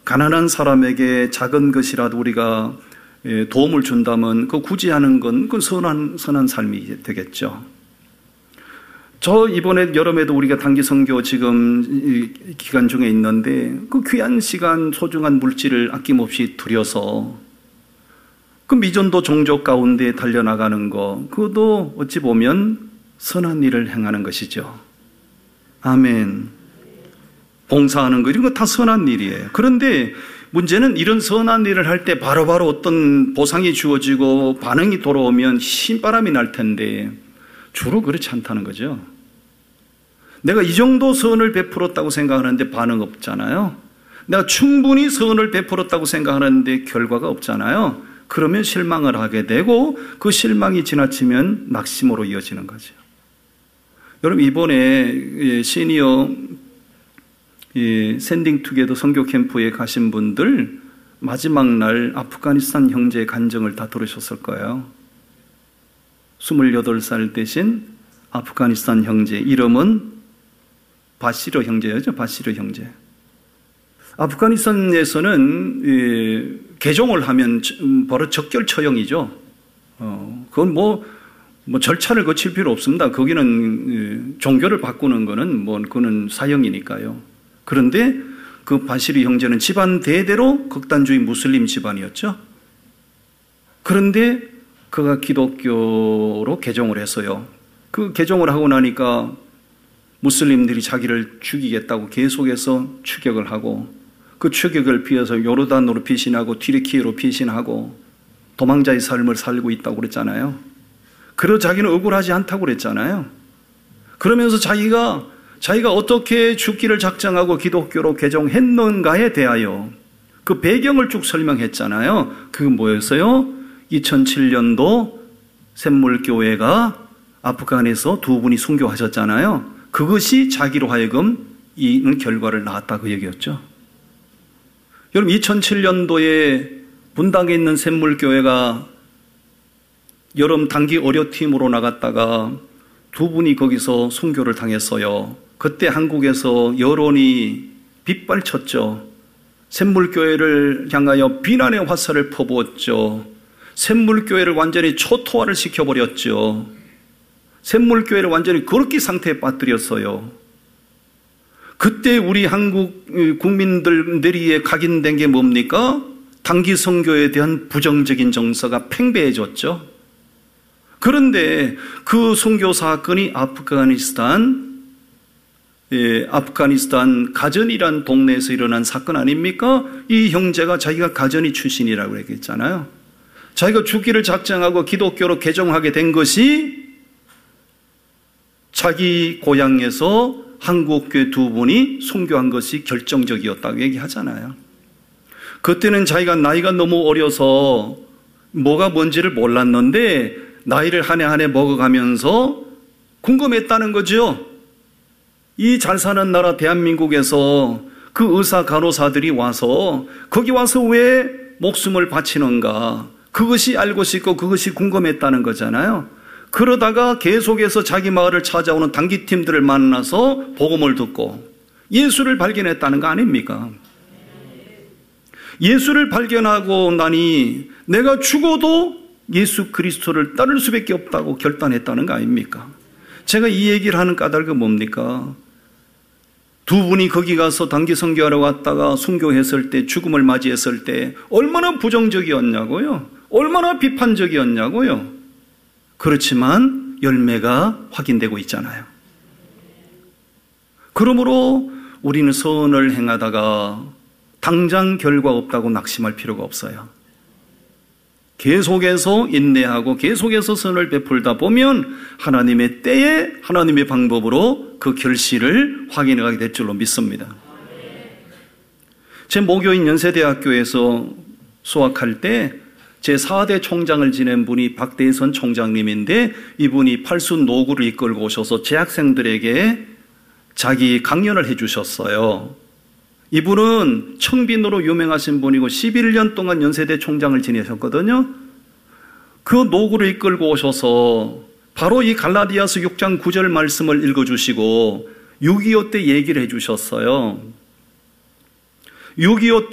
가난한 사람에게 작은 것이라도 우리가 도움을 준다면 그 굳이 하는 건 그 선한 삶이 되겠죠. 저 이번에 여름에도 우리가 단기 선교 지금 기간 중에 있는데 그 귀한 시간, 소중한 물질을 아낌없이 들여서 그 미전도 종족 가운데 달려나가는 거, 그것도 어찌 보면 선한 일을 행하는 것이죠. 아멘. 봉사하는 거, 이런 거 다 선한 일이에요. 그런데 문제는 이런 선한 일을 할 때 바로바로 어떤 보상이 주어지고 반응이 돌아오면 신바람이 날 텐데 주로 그렇지 않다는 거죠. 내가 이 정도 선을 베풀었다고 생각하는데 반응 없잖아요. 내가 충분히 선을 베풀었다고 생각하는데 결과가 없잖아요. 그러면 실망을 하게 되고 그 실망이 지나치면 낙심으로 이어지는 거죠. 여러분, 이번에 시니어 샌딩 투게더 선교 캠프에 가신 분들 마지막 날 아프가니스탄 형제의 간증을 다 들으셨을 거예요. 28살 되신 아프가니스탄 형제, 이름은 바시르 형제였죠. 바시르 형제. 아프가니스탄에서는 개종을 하면 바로 적결 처형이죠. 그건 뭐 절차를 거칠 필요 없습니다. 거기는 종교를 바꾸는 거는 그는 사형이니까요. 그런데 그 바시르 형제는 집안 대대로 극단주의 무슬림 집안이었죠. 그런데 그가 기독교로 개종을 했어요. 그 개종을 하고 나니까 무슬림들이 자기를 죽이겠다고 계속해서 추격을 하고, 그 추격을 피해서 요르단으로 피신하고 튀르키예로 피신하고 도망자의 삶을 살고 있다고 그랬잖아요. 그러 자기는 억울하지 않다고 그랬잖아요. 그러면서 자기가 어떻게 죽기를 작정하고 기독교로 개종했는가에 대하여 그 배경을 쭉 설명했잖아요. 그게 뭐였어요? 2007년도 샘물교회가 아프간에서 두 분이 순교하셨잖아요. 그것이 자기로 하여금 이 결과를 낳았다, 그 얘기였죠. 여러분, 2007년도에 분당에 있는 샘물교회가 여름 단기 어려팀으로 나갔다가 두 분이 거기서 순교를 당했어요. 그때 한국에서 여론이 빗발쳤죠. 샘물교회를 향하여 비난의 화살을 퍼부었죠. 샘물교회를 완전히 초토화를 시켜버렸죠. 샘물교회를 완전히 거르기 상태에 빠뜨렸어요. 그때 우리 한국 국민들 내리에 각인된 게 뭡니까? 단기 선교에 대한 부정적인 정서가 팽배해졌죠. 그런데 그 선교 사건이 아프가니스탄 가전이란 동네에서 일어난 사건 아닙니까? 이 형제가 자기가 가전이 출신이라고 얘기했잖아요. 자기가 죽기를 작정하고 기독교로 개종하게 된 것이 자기 고향에서 한국교회 두 분이 순교한 것이 결정적이었다고 얘기하잖아요. 그때는 자기가 나이가 너무 어려서 뭐가 뭔지를 몰랐는데 나이를 한 해 한 해 먹어가면서 궁금했다는 거죠. 이 잘 사는 나라 대한민국에서 그 의사 간호사들이 와서 거기 와서 왜 목숨을 바치는가, 그것이 알고 싶고 그것이 궁금했다는 거잖아요. 그러다가 계속해서 자기 마을을 찾아오는 단기팀들을 만나서 복음을 듣고 예수를 발견했다는 거 아닙니까? 예수를 발견하고 나니 내가 죽어도 예수 그리스도를 따를 수밖에 없다고 결단했다는 거 아닙니까? 제가 이 얘기를 하는 까닭은 뭡니까? 두 분이 거기 가서 단기 선교하러 왔다가 순교했을 때, 죽음을 맞이했을 때 얼마나 부정적이었냐고요? 얼마나 비판적이었냐고요? 그렇지만 열매가 확인되고 있잖아요. 그러므로 우리는 선을 행하다가 당장 결과 없다고 낙심할 필요가 없어요. 계속해서 인내하고 계속해서 선을 베풀다 보면 하나님의 때에 하나님의 방법으로 그 결실을 확인하게 될 줄로 믿습니다. 제 모교인 연세대학교에서 수학할 때 제 4대 총장을 지낸 분이 박대선 총장님인데, 이분이 팔순 노구를 이끌고 오셔서 재학생들에게 자기 강연을 해 주셨어요. 이분은 청빈으로 유명하신 분이고 11년 동안 연세대 총장을 지내셨거든요. 그 노구를 이끌고 오셔서 바로 이 갈라디아서 6장 9절 말씀을 읽어주시고 6.25 때 얘기를 해주셨어요. 6.25